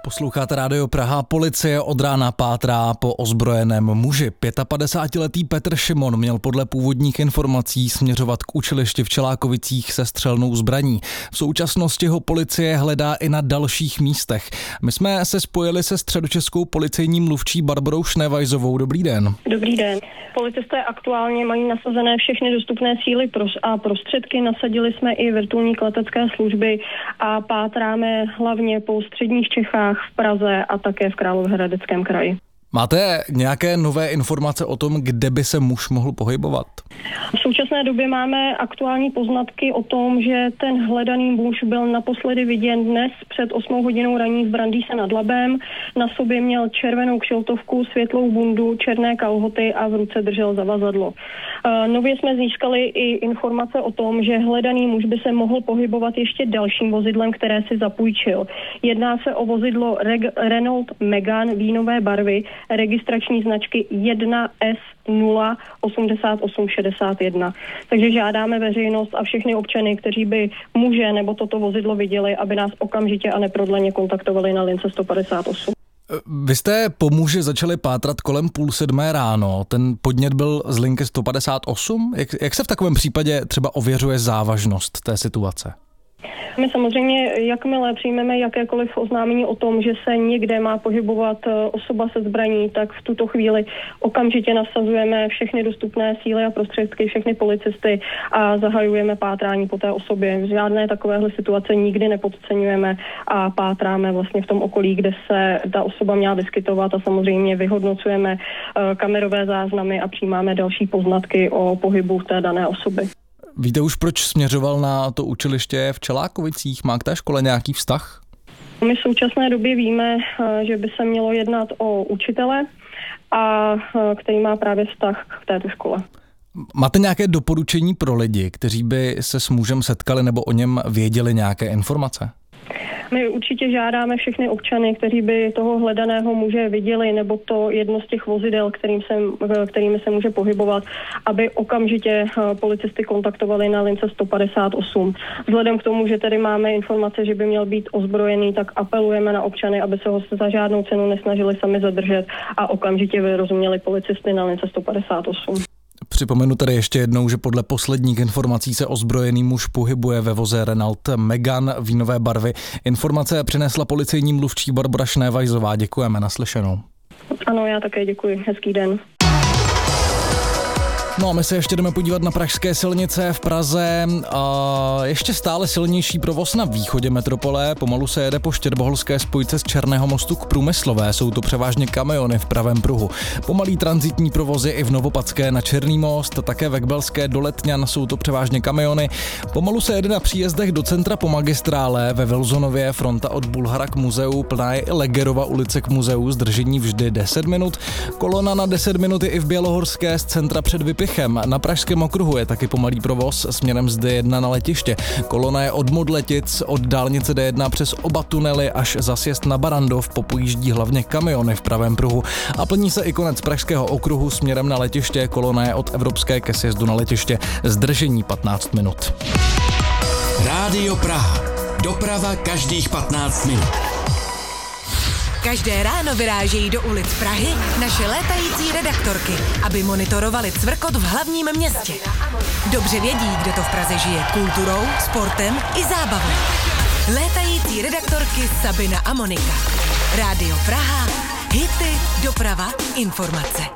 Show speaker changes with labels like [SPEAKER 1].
[SPEAKER 1] Posloucháte Rádio Praha. Policie od rána pátrá po ozbrojeném muži. 55letý Petr Šimon měl podle původních informací směřovat k učilišti v Čelákovicích se střelnou zbraní. V současnosti ho policie hledá i na dalších místech. My jsme se spojili se středočeskou policejní mluvčí Barborou Šnevajzovou. Dobrý den.
[SPEAKER 2] Dobrý den. Policisté aktuálně mají nasazené všechny dostupné síly a prostředky. Nasadili jsme i vrtulník letecké služby a pátráme hlavně po středních Čechách, v Praze a také v Královéhradeckém kraji.
[SPEAKER 1] Máte nějaké nové informace o tom, kde by se muž mohl pohybovat?
[SPEAKER 2] V současné době máme aktuální poznatky o tom, že ten hledaný muž byl naposledy viděn dnes před 8 hodinou raní v Brandýse nad Labem. Na sobě měl červenou kšiltovku, světlou bundu, černé kalhoty a v ruce držel zavazadlo. Nově jsme získali i informace o tom, že hledaný muž by se mohl pohybovat ještě dalším vozidlem, které si zapůjčil. Jedná se o vozidlo Renault Megane vínové barvy, registrační značky 1S08861. Takže žádáme veřejnost a všechny občany, kteří by muže nebo toto vozidlo viděli, aby nás okamžitě a neprodleně kontaktovali na lince 158.
[SPEAKER 1] Vy jste po muži začali pátrat kolem 6:30 ráno. Ten podnět byl z linky 158? Jak se v takovém případě třeba ověřuje závažnost té situace?
[SPEAKER 2] My samozřejmě, jakmile přijmeme jakékoliv oznámení o tom, že se někde má pohybovat osoba se zbraní, tak v tuto chvíli okamžitě nasazujeme všechny dostupné síly a prostředky, všechny policisty a zahajujeme pátrání po té osobě. Žádné takovéhle situace nikdy nepodceňujeme a pátráme vlastně v tom okolí, kde se ta osoba měla vyskytovat a samozřejmě vyhodnocujeme kamerové záznamy a přijímáme další poznatky o pohybu té dané osoby.
[SPEAKER 1] Víte už, proč směřoval na to učiliště v Čelákovicích? Má k té škole nějaký vztah?
[SPEAKER 2] My v současné době víme, že by se mělo jednat o učitele, a který má právě vztah k této škole.
[SPEAKER 1] Máte nějaké doporučení pro lidi, kteří by se s mužem setkali nebo o něm věděli nějaké informace?
[SPEAKER 2] My určitě žádáme všechny občany, kteří by toho hledaného muže viděli, nebo to jedno z těch vozidel, kterými se může pohybovat, aby okamžitě policisty kontaktovali na lince 158. Vzhledem k tomu, že tedy máme informace, že by měl být ozbrojený, tak apelujeme na občany, aby se ho za žádnou cenu nesnažili sami zadržet a okamžitě vyrozuměli policisty na lince 158.
[SPEAKER 1] Připomenu tady ještě jednou, že podle posledních informací se ozbrojený muž pohybuje ve voze Renault Megane vínové barvy. Informace přinesla policejní mluvčí Barbora Šnevajzová. Děkujeme, naslyšenou.
[SPEAKER 2] Ano, já také děkuji. Hezký den.
[SPEAKER 1] No a my se ještě jdeme podívat na pražské silnice v Praze. Ještě stále silnější provoz na východě metropole. Pomalu se jede po štěrboholské spojce z Černého mostu k Průmyslové. Jsou to převážně kamiony v pravém pruhu. Pomalý tranzitní provozy i v Novopadské na Černý most, také ve Kbelské do Letňan jsou to převážně kamiony. Pomalu se jede na příjezdech do centra po magistrále. Ve Vilzonově fronta od Bulhara k muzeu, plná je i Legerova ulice k muzeu, zdržení vždy 10 minut. Kolona na 10 minut je i v Bělohorské z centra před Vypichem. Na Pražském okruhu je taky pomalý provoz směrem z D1 na letiště. Kolona je od Modletic, od dálnice D1 přes oba tunely až za sjezd na Barandov, popojíždí hlavně kamiony v pravém pruhu. A plní se i konec Pražského okruhu směrem na letiště. Kolona je od Evropské ke sjezdu na letiště. Zdržení 15 minut.
[SPEAKER 3] Rádio Praha. Doprava každých 15 minut.
[SPEAKER 4] Každé ráno vyrážejí do ulic Prahy naše létající redaktorky, aby monitorovali cvrkot v hlavním městě. Dobře vědí, kde to v Praze žije kulturou, sportem i zábavou. Létající redaktorky Sabina a Monika. Rádio Praha, hity, doprava, informace.